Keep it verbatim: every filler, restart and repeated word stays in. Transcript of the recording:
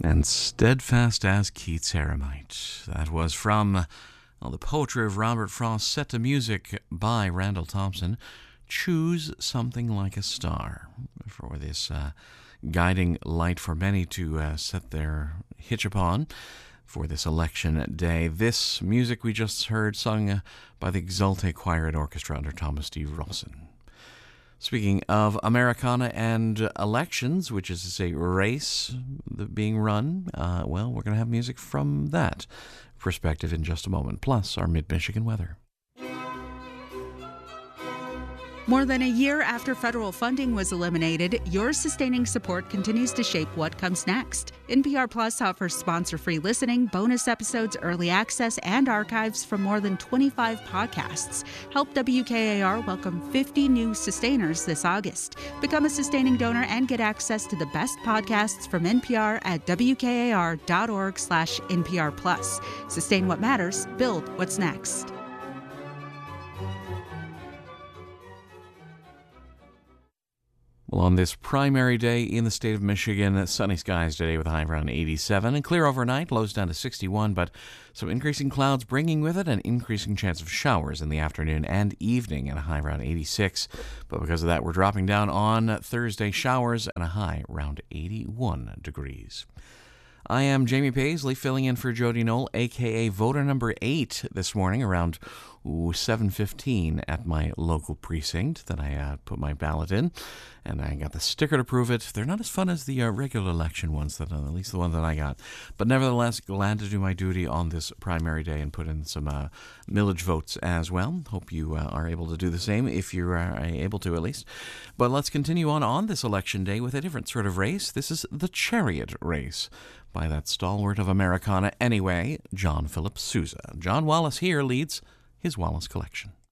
And steadfast as Keats' eremite. That was from well, the poetry of Robert Frost, set to music by Randall Thompson. Choose Something Like a Star, for this uh, guiding light for many to uh, set their hitch upon for this election day. This music we just heard sung uh, by the Exulte Choir and Orchestra under Thomas D. Rawson. Speaking of Americana and elections, which is to say race being run, uh, well, we're going to have music from that perspective in just a moment, plus our Mid-Michigan weather. More than a year after federal funding was eliminated, your sustaining support continues to shape what comes next. N P R Plus offers sponsor-free listening, bonus episodes, early access, and archives from more than twenty-five podcasts. Help W K A R welcome fifty new sustainers this August. Become a sustaining donor and get access to the best podcasts from N P R at W K A R dot org slash N P R Plus. Sustain what matters, build what's next. Well, on this primary day in the state of Michigan, sunny skies today with a high of around eighty-seven, and clear overnight, lows down to sixty-one, but some increasing clouds bringing with it an increasing chance of showers in the afternoon and evening, and a high around eighty-six. But because of that, we're dropping down on Thursday, showers and a high around eighty-one degrees. I am Jamie Paisley, filling in for Jody Knoll, a k a voter number eight this morning around ooh, seven fifteen at my local precinct that I uh, put my ballot in, and I got the sticker to prove it. They're not as fun as the uh, regular election ones, that, uh, at least the one that I got. But nevertheless, glad to do my duty on this primary day and put in some uh, millage votes as well. Hope you uh, are able to do the same, if you are able to at least. But let's continue on on this election day with a different sort of race. This is the chariot race by that stalwart of Americana anyway, John Philip Sousa. John Wallace here leads his Wallace Collection.